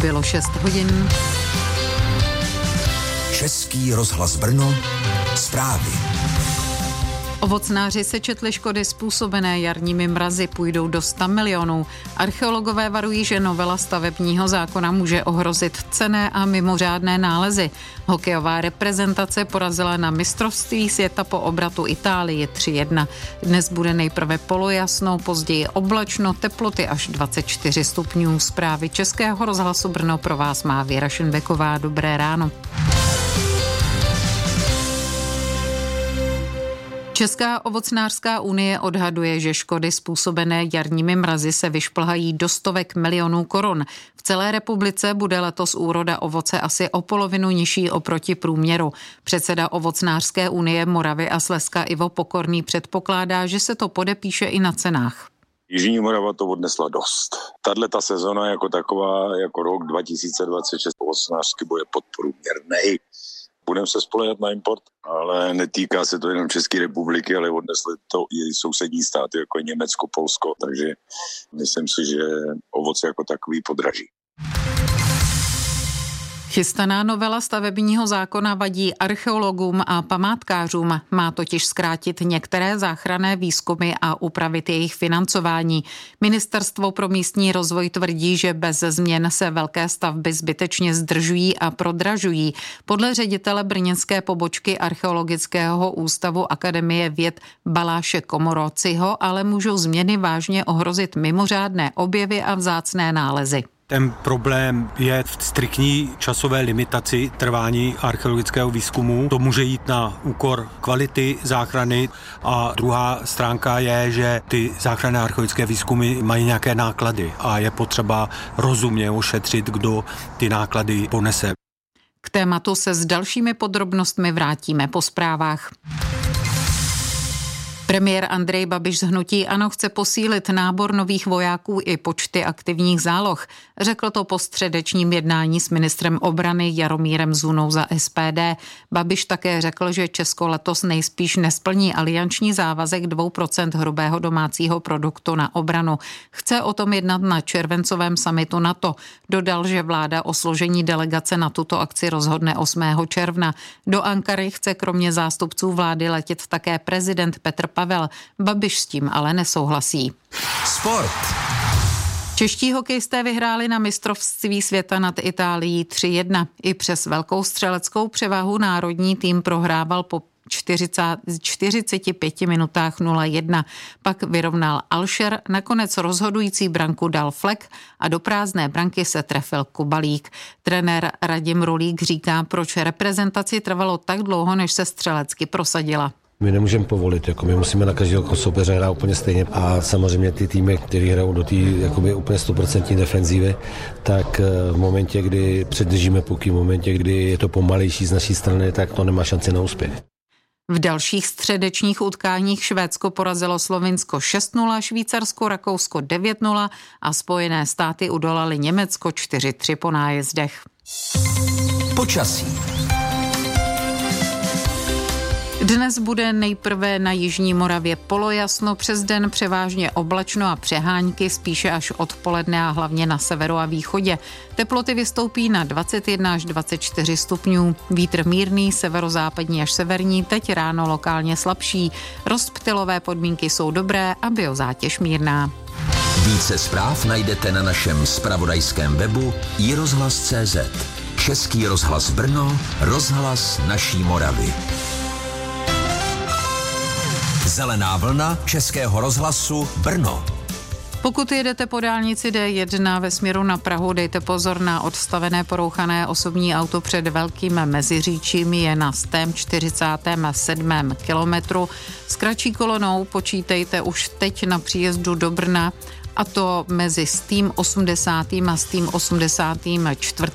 Bylo 6 hodin. Český rozhlas Brno, zprávy. Ovocnáři sečetli škody způsobené jarními mrazy, půjdou do 100 milionů. Archeologové varují, že novela stavebního zákona může ohrozit cenné a mimořádné nálezy. Hokejová reprezentace porazila na mistrovství světa po obratu Itálii 3-1. Dnes bude nejprve polojasno, později oblačno, teploty až 24 stupňů. Zprávy Českého rozhlasu Brno pro vás má Věra Šenbeková. Dobré ráno. Česká ovocnářská unie odhaduje, že škody způsobené jarními mrazy se vyšplhají do stovek milionů korun. V celé republice bude letos úroda ovoce asi o polovinu nižší oproti průměru. Předseda ovocnářské unie Moravy a Slezska Ivo Pokorný předpokládá, že se to podepíše i na cenách. Jižní Morava to odnesla dost. Tato sezona jako taková, jako rok 2026 ovocnářsky bude podprůměrnej. Budeme se spoléhat na import, ale netýká se to jenom České republiky, ale odnesly to i sousední státy, jako Německo, Polsko, takže myslím si, že ovoce jako takový podraží. Chystaná novela stavebního zákona vadí archeologům a památkářům. Má totiž zkrátit některé záchranné výzkumy a upravit jejich financování. Ministerstvo pro místní rozvoj tvrdí, že bez změn se velké stavby zbytečně zdržují a prodražují. Podle ředitele brněnské pobočky Archeologického ústavu Akademie věd Baláše Komorociho ale můžou změny vážně ohrozit mimořádné objevy a vzácné nálezy. Ten problém je v striktní časové limitaci trvání archeologického výzkumu. To může jít na úkor kvality záchrany a druhá stránka je, že ty záchranné archeologické výzkumy mají nějaké náklady a je potřeba rozumně ošetřit, kdo ty náklady ponese. K tématu se s dalšími podrobnostmi vrátíme po zprávách. Premiér Andrej Babiš z hnutí ANO chce posílit nábor nových vojáků i počty aktivních záloh. Řekl to po středečním jednání s ministrem obrany Jaromírem Zunou za SPD. Babiš také řekl, že Česko letos nejspíš nesplní alianční závazek 2% hrubého domácího produktu na obranu. Chce o tom jednat na červencovém summitu NATO. Dodal, že vláda o složení delegace na tuto akci rozhodne 8. června. Do Ankary chce kromě zástupců vlády letět také prezident Petr Pavel. Babiš s tím ale nesouhlasí. Sport. Čeští hokejisté vyhráli na mistrovství světa nad Itálií 3-1. I přes velkou střeleckou převahu národní tým prohrával po 45 minutách 0-1. Pak vyrovnal Alšer, nakonec rozhodující branku dal Flek a do prázdné branky se trefil Kubalík. Trenér Radim Rulík říká, proč reprezentaci trvalo tak dlouho, než se střelecky prosadila. My nemůžeme povolit, my musíme na každého soupeře hrát úplně stejně a samozřejmě ty týmy, které hrajou do té úplně 100% defenzívy, tak v momentě, kdy předržíme puky, v momentě, kdy je to pomalejší z naší strany, tak to nemá šanci na úspěch. V dalších středečních utkáních Švédsko porazilo Slovinsko 6-0, Švýcarsko, Rakousko 9-0 a Spojené státy udolali Německo 4-3 po nájezdech. Počasí. Dnes bude nejprve na jižní Moravě polojasno, přes den převážně oblačno a přehánky, spíše až odpoledne a hlavně na severu a východě. Teploty vystoupí na 21 až 24 stupňů. Vítr mírný, severozápadní až severní, teď ráno lokálně slabší. Rozptylové podmínky jsou dobré a biozátěž mírná. Více zpráv najdete na našem zpravodajském webu iRozhlas.cz. Český rozhlas Brno, rozhlas naší Moravy. Zelená vlna Českého rozhlasu Brno. Pokud jedete po dálnici D1 ve směru na Prahu, dejte pozor na odstavené porouchané osobní auto před Velkým Meziříčím, je na 147. kilometru. S kratší kolonou počítejte už teď na příjezdu do Brna, a to mezi 180. a 184.